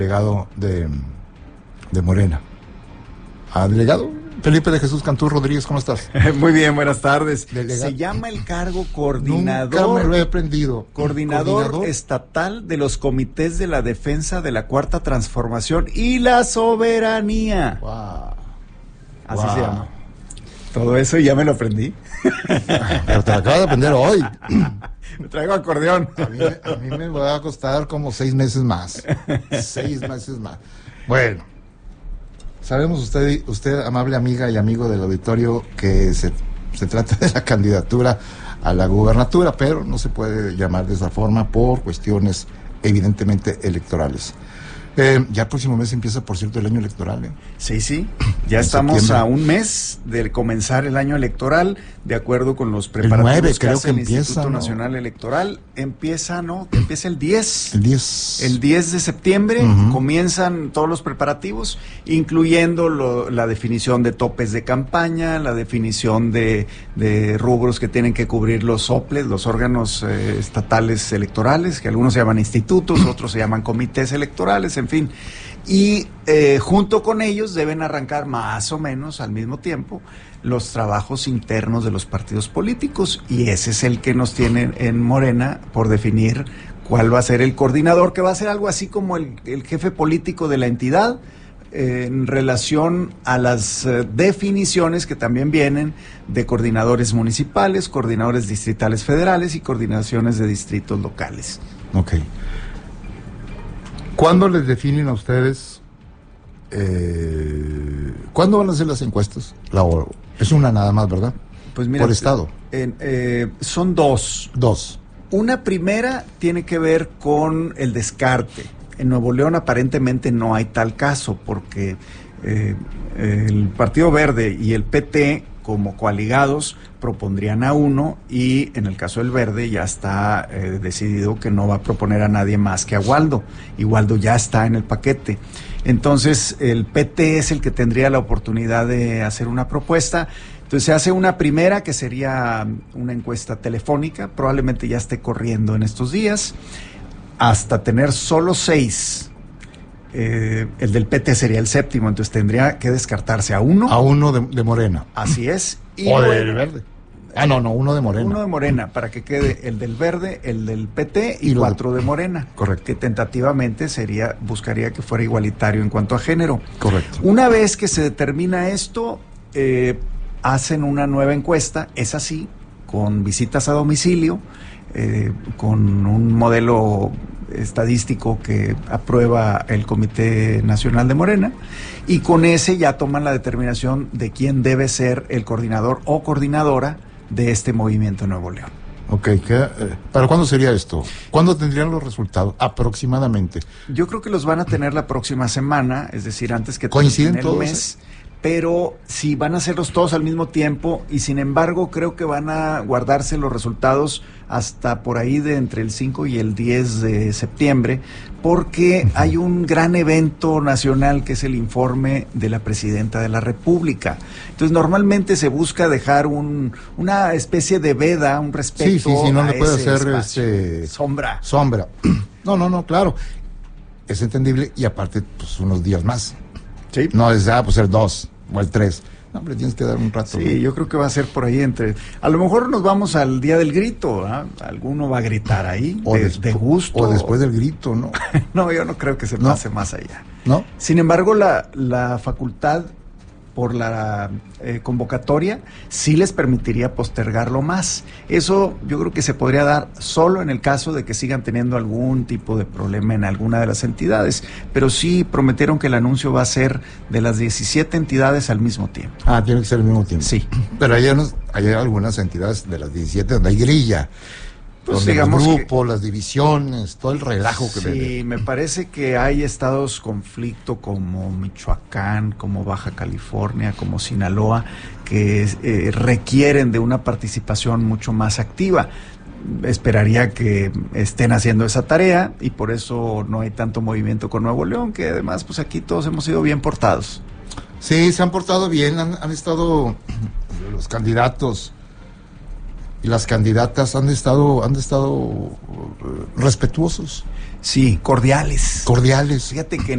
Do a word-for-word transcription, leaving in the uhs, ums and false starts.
delegado de, de Morena. ¿A delegado? Felipe de Jesús Cantú Rodríguez, ¿cómo estás? Muy bien, buenas tardes. Delegado. Se llama el cargo coordinador. Nunca me lo he aprendido. Coordinador, coordinador estatal de los comités de la defensa de la Cuarta Transformación y la soberanía. Wow. Así wow. se llama. Todo eso ya me lo aprendí. Pero te lo acabo de aprender hoy. Me traigo acordeón. A mí, a mí me va a costar como seis meses más. Seis meses más. Bueno, sabemos usted, usted, amable amiga y amigo del auditorio, que se, se trata de la candidatura a la gubernatura, pero no se puede llamar de esa forma por cuestiones evidentemente electorales. Eh, ya el próximo mes empieza, por cierto, el año electoral. ¿eh? Sí, sí, ya en estamos septiembre. A un mes de comenzar el año electoral, de acuerdo con los preparativos el nueve, que creo hace que el empieza, Instituto ¿no? Nacional Electoral. Empieza, ¿no? Empieza el diez. El diez. El diez de septiembre uh-huh. comienzan todos los preparativos, incluyendo lo, la definición de topes de campaña, la definición de, de rubros que tienen que cubrir los O P L E S, los órganos eh, estatales electorales, que algunos se llaman institutos, otros se llaman comités electorales, en fin. Y eh, junto con ellos deben arrancar más o menos al mismo tiempo los trabajos internos de los partidos políticos, y ese es el que nos tiene en Morena por definir cuál va a ser el coordinador, que va a ser algo así como el, el jefe político de la entidad, eh, en relación a las eh, definiciones que también vienen de coordinadores municipales, coordinadores distritales federales y coordinaciones de distritos locales. Ok. ¿Cuándo les definen a ustedes? Eh, ¿Cuándo van a hacer las encuestas? La, es una nada más, ¿verdad? Pues mira, por estado. Eh, eh, son dos. Dos. Una primera tiene que ver con el descarte. En Nuevo León aparentemente no hay tal caso, porque eh, el Partido Verde y el P T, como coaligados, propondrían a uno, y en el caso del Verde ya está eh, decidido que no va a proponer a nadie más que a Waldo, y Waldo ya está en el paquete. Entonces el P T es el que tendría la oportunidad de hacer una propuesta. Entonces se hace una primera, que sería una encuesta telefónica, probablemente ya esté corriendo en estos días, hasta tener solo seis. Eh, el del P T sería el séptimo, entonces tendría que descartarse a uno. A uno de, de Morena. Así es. Y o del bueno, Verde. Ah, no, no, uno de Morena. Uno de Morena, para que quede el del Verde, el del P T y, y cuatro de... de Morena. Correcto. Que tentativamente sería, buscaría que fuera igualitario en cuanto a género. Correcto. Una vez que se determina esto, eh, hacen una nueva encuesta, es así, con visitas a domicilio, eh, con un modelo estadístico que aprueba el Comité Nacional de Morena, y con ese ya toman la determinación de quién debe ser el coordinador o coordinadora de este movimiento en Nuevo León. Ok, ¿qué, eh, ¿para cuándo sería esto? ¿Cuándo tendrían los resultados aproximadamente? Yo creo que los van a tener la próxima semana, es decir, antes que coinciden el todos, mes. Pero sí, van a hacerlos todos al mismo tiempo, y sin embargo creo que van a guardarse los resultados hasta por ahí de entre el cinco y el diez de septiembre, porque uh-huh. hay un gran evento nacional que es el informe de la Presidenta de la República. Entonces normalmente se busca dejar un, una especie de veda, un respeto. Sí, sí, sí, no a le puede ese hacer este, sombra. Sombra. No, no, no, claro. Es entendible, y aparte, pues unos días más. Sí. No es, ah, pues el dos o el tres. No, hombre, tienes que dar un rato. Sí, ¿no? Yo creo que va a ser por ahí entre... A lo mejor nos vamos al día del grito, ¿eh? Alguno va a gritar ahí, o de, despu- de gusto. O después del grito, ¿no? No, yo no creo que se ¿No? pase más allá. ¿No? Sin embargo, la, la facultad, por la eh, convocatoria, sí les permitiría postergarlo más. Eso yo creo que se podría dar solo en el caso de que sigan teniendo algún tipo de problema en alguna de las entidades, pero sí prometieron que el anuncio va a ser de las diecisiete entidades al mismo tiempo. Ah, tiene que ser al mismo tiempo. Sí. Pero hay, unos, hay algunas entidades de las diecisiete donde hay grilla. Pues donde digamos los grupos, que, las divisiones, todo el relajo que sí, ve. me parece que hay estados conflicto como Michoacán, como Baja California, como Sinaloa, que eh, requieren de una participación mucho más activa. Esperaría que estén haciendo esa tarea, y por eso no hay tanto movimiento con Nuevo León, que además pues aquí todos hemos sido bien portados. Sí, se han portado bien, han, han estado los candidatos y las candidatas han estado han estado respetuosos. Sí, cordiales. Cordiales. Fíjate que